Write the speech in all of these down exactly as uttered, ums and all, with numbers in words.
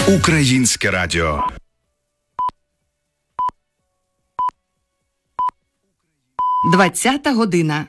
Українське радіо. Двадцята година.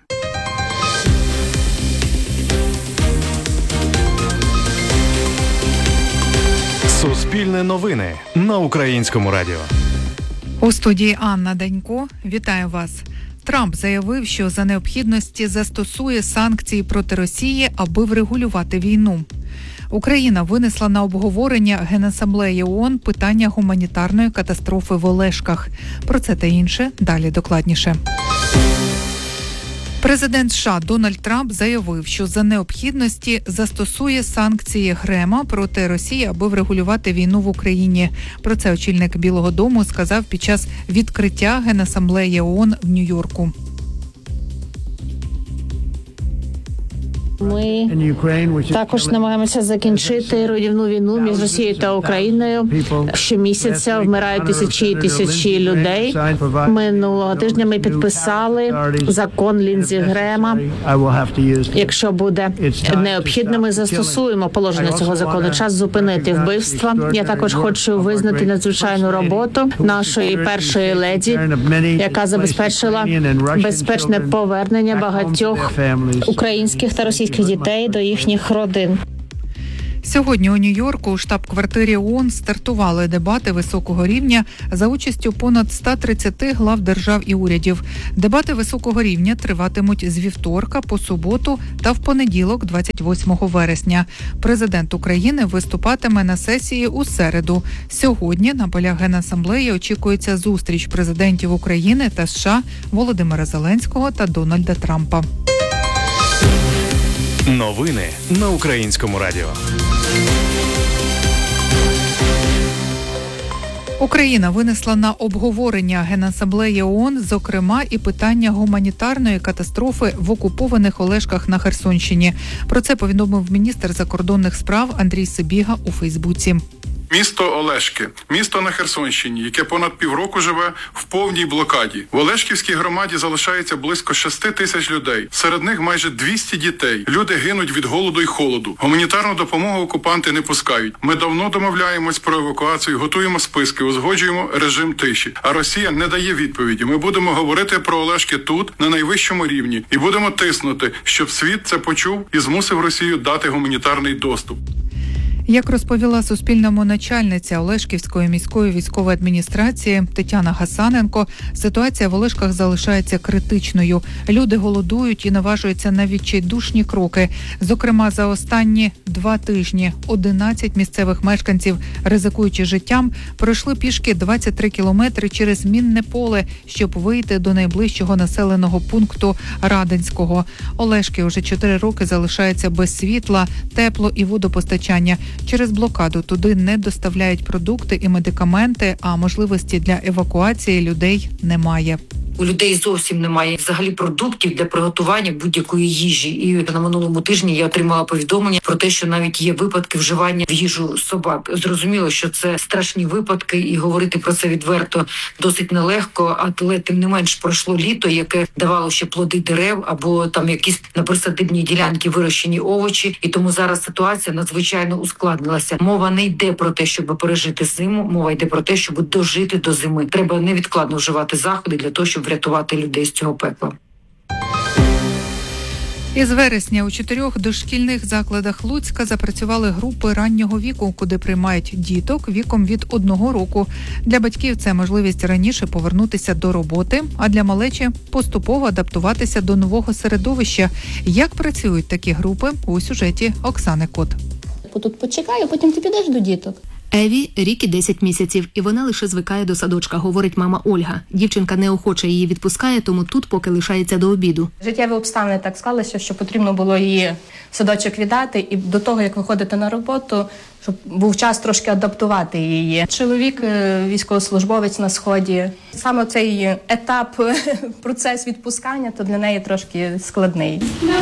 Суспільне новини на Українському радіо. У студії Анна Данько. Вітаю вас. Трамп заявив, що за необхідності застосує санкції проти Росії, аби врегулювати війну. Україна винесла на обговорення Генасамблеї ООН питання гуманітарної катастрофи в Олешках. Про це та інше далі докладніше. Президент США Дональд Трамп заявив, що за необхідності застосує санкції ГРЕМа проти Росії, аби врегулювати війну в Україні. Про це очільник Білого дому сказав під час відкриття Генасамблеї ООН в Нью-Йорку. Ми також намагаємося закінчити руйнівну війну між Росією та Україною. Щомісяця вмирають тисячі і тисячі людей. Минулого тижня ми підписали закон Лінзі Грема. Якщо буде необхідно, ми застосуємо положення цього закону. Час зупинити вбивства. Я також хочу визнати надзвичайну роботу нашої першої леді, яка забезпечила безпечне повернення багатьох українських та російських дітей до їхніх родин. Сьогодні у Нью-Йорку у штаб-квартирі ООН стартували дебати високого рівня за участю понад ста тридцяти глав держав і урядів. Дебати високого рівня триватимуть з вівторка по суботу та в понеділок, двадцять восьмого вересня. Президент України виступатиме на сесії у середу. Сьогодні на полях Генасамблеї очікується зустріч президентів України та США Володимира Зеленського та Дональда Трампа. Новини на Українському радіо. Україна винесла на обговорення Генасамблеї ООН, зокрема, і питання гуманітарної катастрофи в окупованих Олешках на Херсонщині. Про це повідомив міністр закордонних справ Андрій Сибіга у Фейсбуці. Місто Олешки, місто на Херсонщині, яке понад півроку живе в повній блокаді. В Олешківській громаді залишається близько шести тисяч людей. Серед них майже двісті дітей. Люди гинуть від голоду і холоду. Гуманітарну допомогу окупанти не пускають. Ми давно домовляємось про евакуацію, готуємо списки, узгоджуємо режим тиші. А Росія не дає відповіді. Ми будемо говорити про Олешки тут, на найвищому рівні. І будемо тиснути, щоб світ це почув і змусив Росію дати гуманітарний доступ. Як розповіла Суспільному начальниця Олешківської міської військової адміністрації Тетяна Гасаненко, ситуація в Олешках залишається критичною. Люди голодують і наважуються на відчайдушні кроки. Зокрема, за останні два тижні одинадцять місцевих мешканців, ризикуючи життям, пройшли пішки двадцять три кілометри через мінне поле, щоб вийти до найближчого населеного пункту Радинського. Олешки уже чотири роки залишаються без світла, тепло і водопостачання. Через блокаду туди не доставляють продукти і медикаменти, а можливості для евакуації людей немає. У людей зовсім немає взагалі продуктів для приготування будь-якої їжі. І на минулому тижні я отримала повідомлення про те, що навіть є випадки вживання в їжу собак. Зрозуміло, що це страшні випадки, і говорити про це відверто досить нелегко, але тим не менш пройшло літо, яке давало ще плоди дерев або там якісь на присадибній ділянці вирощені овочі. І тому зараз ситуація надзвичайно ускладнилася. Мова не йде про те, щоб пережити зиму, мова йде про те, щоб дожити до зими. Треба невідкладно вживати заходи для того, щоб врятувати людей з цього пекла. Із вересня у чотирьох дошкільних закладах Луцька запрацювали групи раннього віку, куди приймають діток віком від одного року. Для батьків це можливість раніше повернутися до роботи, а для малечі – поступово адаптуватися до нового середовища. Як працюють такі групи – у сюжеті Оксани Кот. Тут почекаю, потім ти підеш до діток. Еві рік і десять місяців, і вона лише звикає до садочка, говорить мама Ольга. Дівчинка неохоче її відпускає, тому тут поки лишається до обіду. Життєві обставини так склалися, що потрібно було її в садочок віддати, і до того, як виходити на роботу, щоб був час трошки адаптувати її. Чоловік військовослужбовець на Сході. Саме цей етап, процес відпускання, то для неї трошки складний.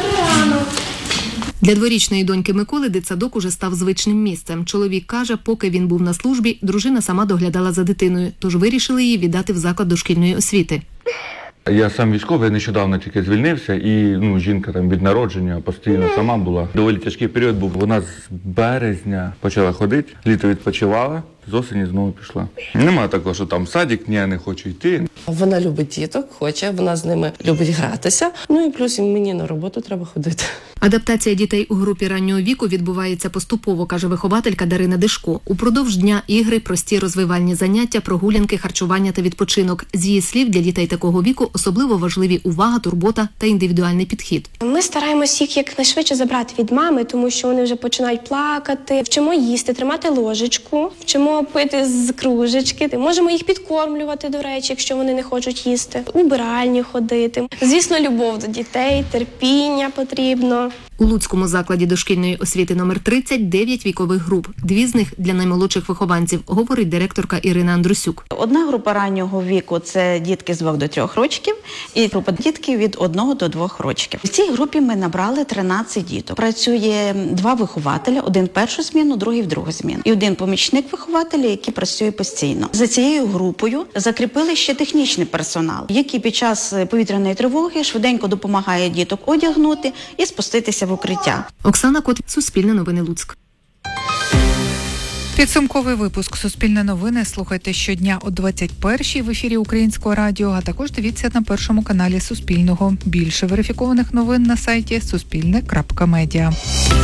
Для дворічної доньки Миколи дитсадок уже став звичним місцем. Чоловік каже, поки він був на службі, дружина сама доглядала за дитиною, тож вирішили її віддати в заклад дошкільної освіти. Я сам військовий, нещодавно тільки звільнився, і ну, жінка там від народження постійно сама була. Доволі тяжкий період був. Вона з березня почала ходити, літо відпочивала, з осені знову пішла. Нема такого, що там садик, ні, я не хочу йти. Вона любить діток, хоче, вона з ними любить гратися. Ну і плюс і мені на роботу треба ходити. Адаптація дітей у групі раннього віку відбувається поступово, каже вихователька Дарина Дешко. Упродовж дня ігри, прості розвивальні заняття, прогулянки, харчування та відпочинок. З її слів, для дітей такого віку особливо важливі увага, турбота та індивідуальний підхід. Ми стараємось їх якнайшвидше забрати від мами, тому що вони вже починають плакати. Вчимо їсти, тримати ложечку, вчимо пити з кружечки. Можемо їх підкормлювати, до речі, якщо вони не хочуть їсти. Убиральні ходити. Звісно, любов до дітей, терпіння потрібно. У Луцькому закладі дошкільної освіти номер тридцять дев'ять вікових груп. Дві з них для наймолодших вихованців, говорить директорка Ірина Андрусюк. Одна група раннього віку – це дітки з двох до трьох років, і група дітків від одного до двох років. В цій групі ми набрали тринадцять діток. Працює два вихователя, один в першу зміну, другий в другу зміну. І один помічник вихователя, який працює постійно. За цією групою закріпили ще технічний персонал, який під час повітряної тривоги швиденько допомагає діток одягнути і спуститися в укриття. Оксана Кот, Суспільне новини Луцьк. Підсумковий випуск «Суспільне новини» слухайте щодня о двадцять першій в ефірі Українського радіо, а також дивіться на першому каналі Суспільного. Більше верифікованих новин на сайті суспільне крапка медіа.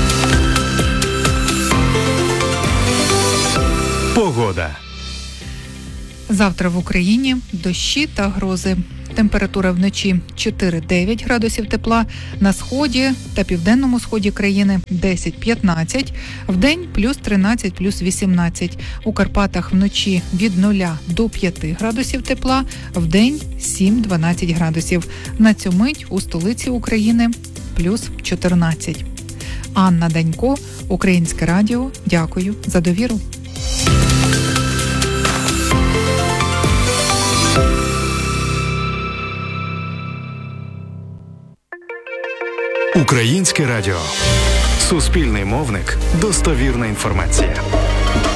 Погода. Завтра в Україні дощі та грози. Температура вночі чотири-дев'ять градусів тепла, на сході та південному сході країни десять-п'ятнадцять, вдень плюс тринадцять, плюс вісімнадцять. У Карпатах вночі від нуля до п'яти градусів тепла, вдень сім-дванадцять градусів. На цю мить у столиці України плюс чотирнадцять. Анна Данько, Українське радіо. Дякую за довіру. Українське радіо. Суспільний мовник. Достовірна інформація.